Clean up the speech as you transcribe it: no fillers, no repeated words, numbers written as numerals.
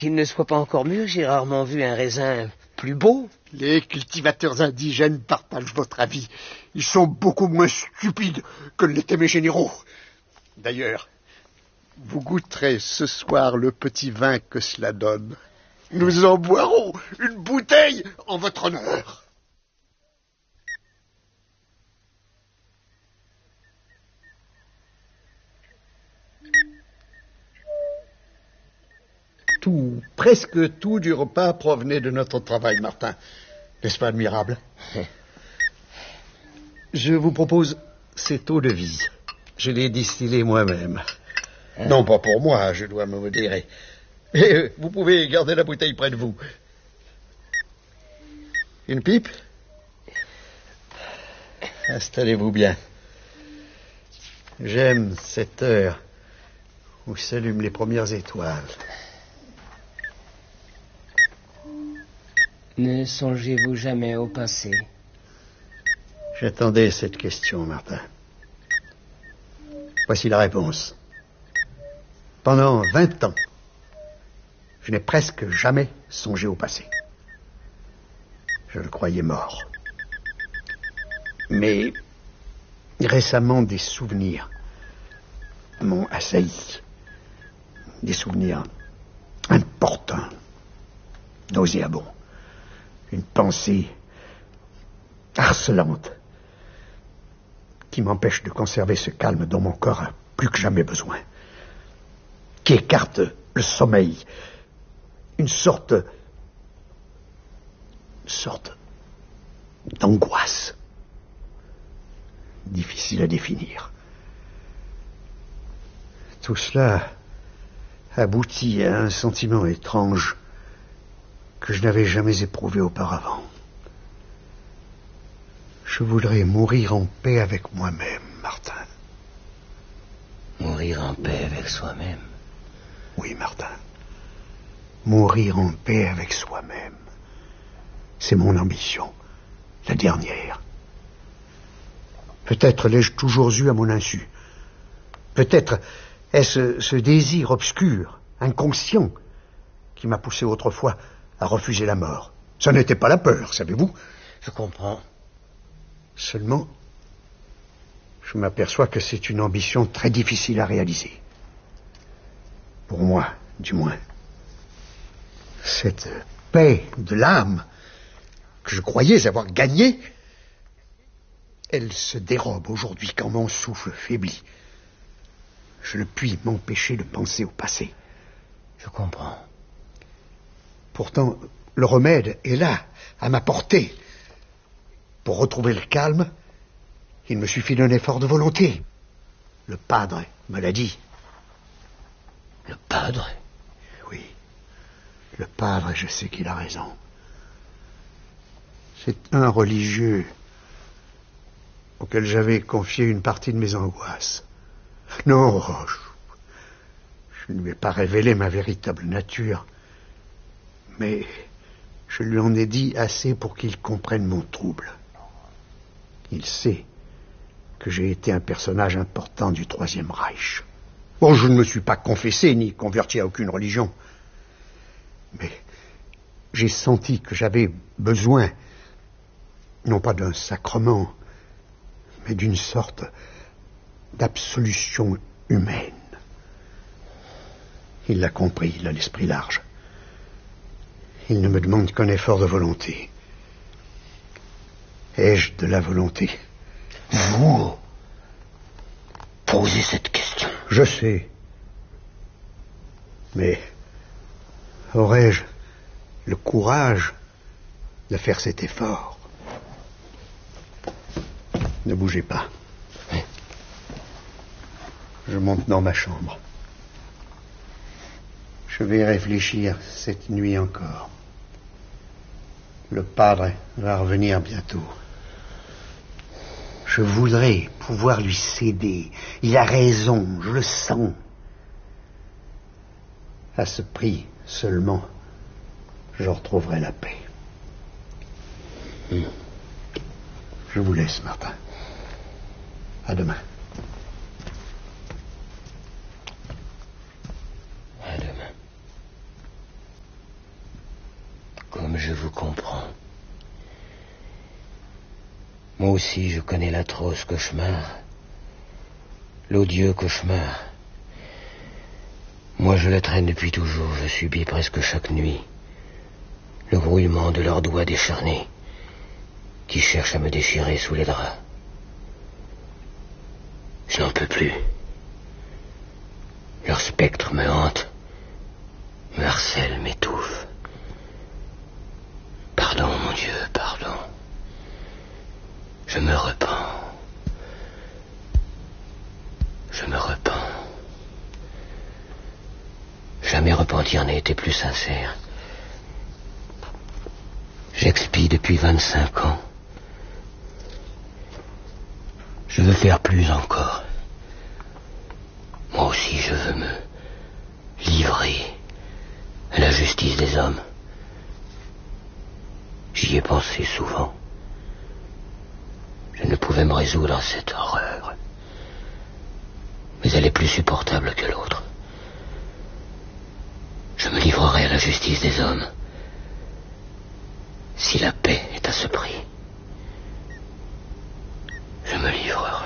Qu'il ne soit pas encore mûr, j'ai rarement vu un raisin plus beau. Les cultivateurs indigènes partagent votre avis. Ils sont beaucoup moins stupides que l'étaient mes généraux. D'ailleurs, vous goûterez ce soir le petit vin que cela donne. Nous en boirons une bouteille en votre honneur. Presque tout du repas provenait de notre travail, Martin. N'est-ce pas admirable? Je vous propose cette eau de vie. Je l'ai distillée moi-même. Non, pas pour moi, je dois me modérer. Et vous pouvez garder la bouteille près de vous. Une pipe? Installez-vous bien. J'aime cette heure où s'allument les premières étoiles. Ne songez-vous jamais au passé? J'attendais cette question, Martin. Voici la réponse. Pendant 20 ans, je n'ai presque jamais songé au passé. Je le croyais mort. Mais récemment, des souvenirs m'ont assailli. Des souvenirs importants, nauséabonds. Une pensée harcelante qui m'empêche de conserver ce calme dont mon corps a plus que jamais besoin, qui écarte le sommeil, une sorte d'angoisse difficile à définir. Tout cela aboutit à un sentiment étrange que je n'avais jamais éprouvé auparavant. Je voudrais mourir en paix avec moi-même, Martin. Mourir en paix avec soi-même? Oui, Martin. Mourir en paix avec soi-même. C'est mon ambition, la dernière. Peut-être l'ai-je toujours eu à mon insu. Peut-être est-ce ce désir obscur, inconscient, qui m'a poussé autrefois à refuser la mort. Ce n'était pas la peur, savez-vous? Je comprends. Seulement, je m'aperçois que c'est une ambition très difficile à réaliser. Pour moi, du moins. Cette paix de l'âme que je croyais avoir gagnée, elle se dérobe aujourd'hui quand mon souffle faiblit. Je ne puis m'empêcher de penser au passé. Je comprends. Pourtant, le remède est là, à ma portée. Pour retrouver le calme, il me suffit d'un effort de volonté. Le padre me l'a dit. Le padre? Oui, le padre, je sais qu'il a raison. C'est un religieux auquel j'avais confié une partie de mes angoisses. Non, je ne lui ai pas révélé ma véritable nature, mais je lui en ai dit assez pour qu'il comprenne mon trouble. Il sait que j'ai été un personnage important du Troisième Reich. Bon, je ne me suis pas confessé ni converti à aucune religion, mais j'ai senti que j'avais besoin, non pas d'un sacrement, mais d'une sorte d'absolution humaine. Il l'a compris, il a l'esprit large. Il ne me demande qu'un effort de volonté. Ai-je de la volonté? Vous posez cette question? Je sais. Mais aurais-je le courage de faire cet effort? Ne bougez pas. Oui. Je monte dans ma chambre. Je vais réfléchir cette nuit encore. Le padre va revenir bientôt. Je voudrais pouvoir lui céder. Il a raison, je le sens. À ce prix seulement, je retrouverai la paix. Je vous laisse, Martin. À demain. Je vous comprends. Moi aussi, je connais l'atroce cauchemar, l'odieux cauchemar. Moi, je le traîne depuis toujours. Je subis presque chaque nuit le grouillement de leurs doigts décharnés qui cherchent à me déchirer sous les draps. Je n'en peux plus. Leur spectre me hante, me harcèle, m'étouffe. Pardon, mon Dieu, pardon. Je me repens. Je me repens. Jamais repentir n'a été plus sincère. J'expie depuis 25 ans. Je veux faire plus encore. Moi aussi, je veux me livrer à la justice des hommes. J'y ai pensé souvent. Je ne pouvais me résoudre à cette horreur. Mais elle est plus supportable que l'autre. Je me livrerai à la justice des hommes. Si la paix est à ce prix, je me livrerai.